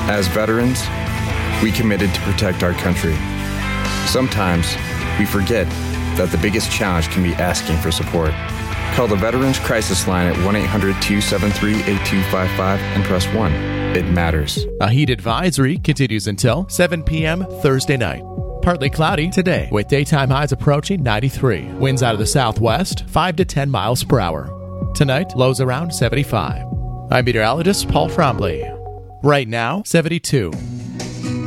As veterans, we committed to protect our country. Sometimes we forget that the biggest challenge can be asking for support. Call the Veterans Crisis Line at 1-800-273-8255 and press 1. It matters. A heat advisory continues until 7 p.m. Thursday night. Partly cloudy today with daytime highs approaching 93. Winds out of the southwest 5 to 10 miles per hour. Tonight, lows around 75. I'm meteorologist Paul Frombley. Right now, 72.